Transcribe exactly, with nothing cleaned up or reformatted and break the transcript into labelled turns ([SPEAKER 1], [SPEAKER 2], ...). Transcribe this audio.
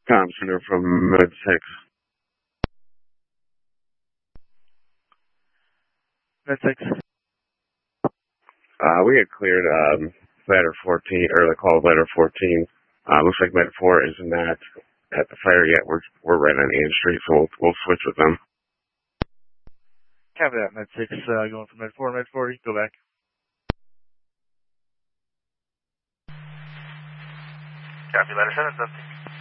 [SPEAKER 1] Tom Center from Med six.
[SPEAKER 2] Med six.
[SPEAKER 1] Uh, we had cleared um, ladder fourteen, or they call it ladder fourteen. Uh, looks like med four isn't at, at the fire yet. We're we're right on Ann Street, so we'll, we'll switch with them.
[SPEAKER 2] Copy that, Med six, uh, going from Med four, Med four, you can go back.
[SPEAKER 3] Copy, ladder seven, something.